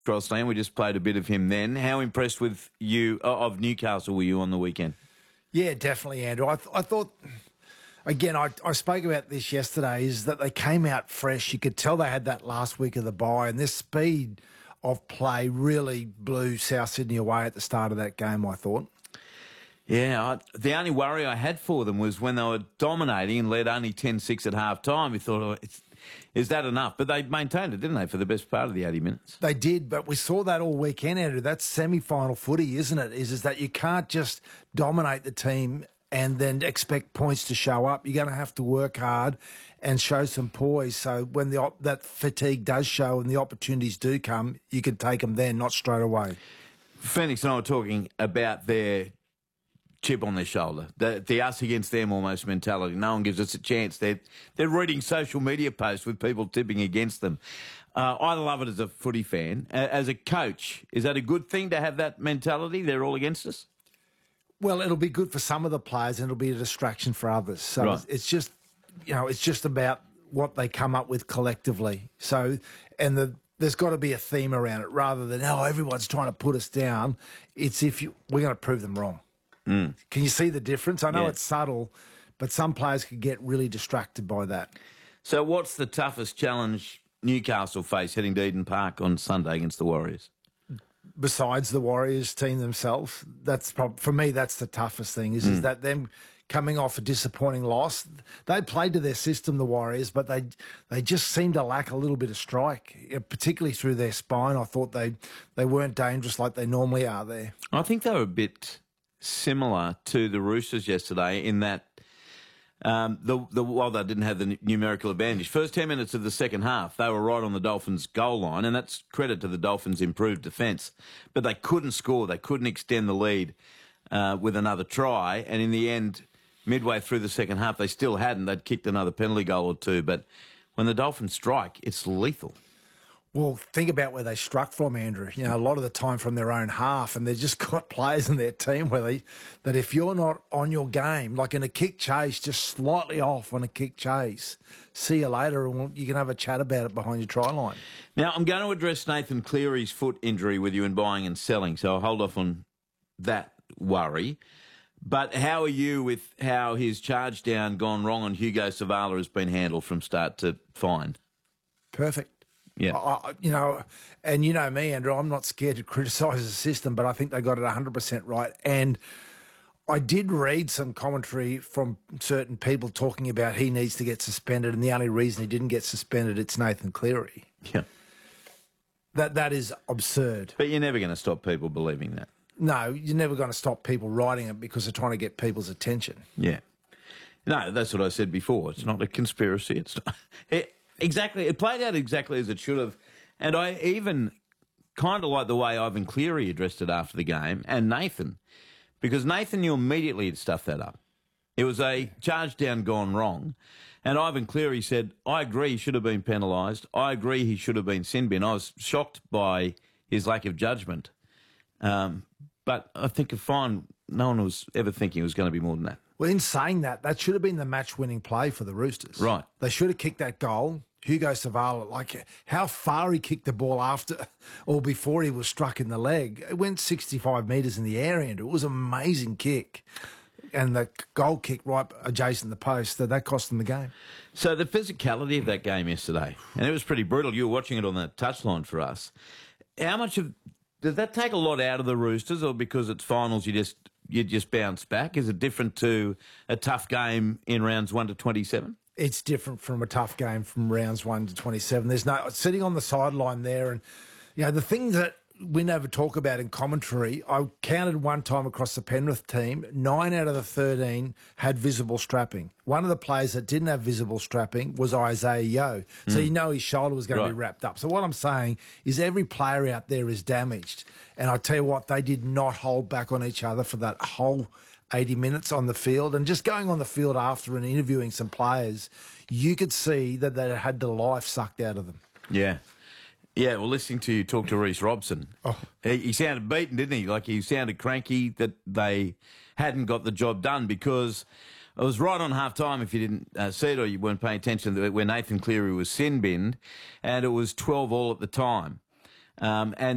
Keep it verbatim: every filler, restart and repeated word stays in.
Grosstein. We just played a bit of him then. How impressed with you of Newcastle were you on the weekend? Yeah, definitely, Andrew. I, th I thought, again, I, I spoke about this yesterday, is that they came out fresh. You could tell they had that last week of the bye, and this speed of play really blew South Sydney away at the start of that game, I thought. Yeah, I, the only worry I had for them was when they were dominating and led only ten six at half-time. We thought, oh, it's, is that enough? But they maintained it, didn't they, for the best part of the eighty minutes? They did, but we saw that all weekend, Andrew. That's semi-final footy, isn't it? Is, is that you can't just dominate the team and then expect points to show up. You're going to have to work hard and show some poise. So when the op that fatigue does show and the opportunities do come, you can take them then, not straight away. Phoenix and I were talking about their chip on their shoulder, the, the us against them almost mentality. No one gives us a chance. They're, they're reading social media posts with people tipping against them. Uh, I love it as a footy fan. As a coach, is that a good thing to have that mentality? They're all against us? Well, it'll be good for some of the players and it'll be a distraction for others. So right. it's just, you know, it's just about what they come up with collectively. So, and the, there's got to be a theme around it rather than, oh, everyone's trying to put us down. It's if you, we're going to prove them wrong. Mm. Can you see the difference? I know yeah. it's subtle, but some players could get really distracted by that. So what's the toughest challenge Newcastle face heading to Eden Park on Sunday against the Warriors? Besides the Warriors team themselves, that's prob for me, that's the toughest thing, is, mm. is that them coming off a disappointing loss. They played to their system, the Warriors, but they they just seemed to lack a little bit of strike, particularly through their spine. I thought they, they weren't dangerous like they normally are there. I think they were a bit similar to the Roosters yesterday in that um, the, the while they didn't have the numerical advantage, first ten minutes of the second half, they were right on the Dolphins' goal line, and that's credit to the Dolphins' improved defence. But they couldn't score. They couldn't extend the lead uh, with another try, and in the end, midway through the second half, they still hadn't. They'd kicked another penalty goal or two, but when the Dolphins strike, it's lethal. Well, think about where they struck from, Andrew. You know, a lot of the time from their own half, and they've just got players in their team where they, that if you're not on your game, like in a kick chase, just slightly off on a kick chase, see you later, and you can have a chat about it behind your try line. Now, I'm going to address Nathan Cleary's foot injury with you in buying and selling, so I'll hold off on that worry. But how are you with how his charge down gone wrong on Hugo Savala has been handled from start to fine? Perfect. Yeah, I, you know, and you know me, Andrew, I'm not scared to criticise the system, but I think they got it one hundred percent right. And I did read some commentary from certain people talking about he needs to get suspended, and the only reason he didn't get suspended, it's Nathan Cleary. Yeah. That, that is absurd. But you're never going to stop people believing that. No, you're never going to stop people writing it because they're trying to get people's attention. Yeah. No, that's what I said before. It's not a conspiracy. It's not... It, Exactly. It played out exactly as it should have. And I even kind of like the way Ivan Cleary addressed it after the game, and Nathan, because Nathan knew immediately he'd stuffed that up. It was a charge down gone wrong. And Ivan Cleary said, I agree he should have been penalised. I agree he should have been sin bin. I was shocked by his lack of judgment. Um, but I think a fine, no one was ever thinking it was going to be more than that. Well, in saying that, that should have been the match-winning play for the Roosters. Right. They should have kicked that goal. Hugo Savala, like how far he kicked the ball after or before he was struck in the leg. It went sixty-five metres in the air, Andrew. It was an amazing kick. And the goal kick right adjacent to the post, that, that cost them the game. So the physicality of that game yesterday, and it was pretty brutal. You were watching it on the touchline for us. How much of... Does that take a lot out of the Roosters, or because it's finals you just you just bounce back? Is it different to a tough game in rounds one to twenty-seven? It's different from a tough game from rounds one to twenty-seven. There's no sitting on the sideline there, and you know the thing that we never talk about in commentary. I counted one time across the Penrith team, nine out of the thirteen had visible strapping. One of the players that didn't have visible strapping was Isaiah Yeo. So mm. you know his shoulder was going right. to be wrapped up. So what I'm saying is every player out there is damaged. And I tell you what, they did not hold back on each other for that whole eighty minutes on the field. And just going on the field after and interviewing some players, you could see that they had the life sucked out of them. Yeah. Yeah, well, listening to you talk to Reece Robson, oh. he, he sounded beaten, didn't he? Like he sounded cranky that they hadn't got the job done, because it was right on half-time, if you didn't uh, see it or you weren't paying attention, where Nathan Cleary was sin-binned, and it was twelve all at the time. Um, and